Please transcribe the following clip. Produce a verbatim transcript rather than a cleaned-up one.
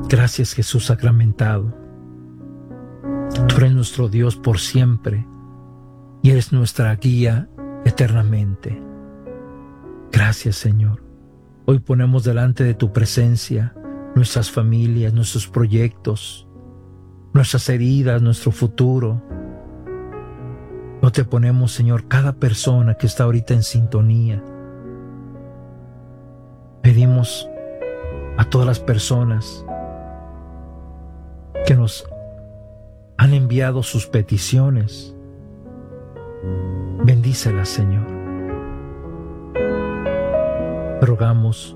Gracias, Jesús sacramentado. Tú eres nuestro Dios por siempre y eres nuestra guía eternamente. Gracias, Señor. Hoy ponemos delante de tu presencia nuestras familias, nuestros proyectos, nuestras heridas, nuestro futuro. No te ponemos, Señor, cada persona que está ahorita en sintonía. Pedimos a todas las personas que nos han enviado sus peticiones. Bendícelas, Señor. Rogamos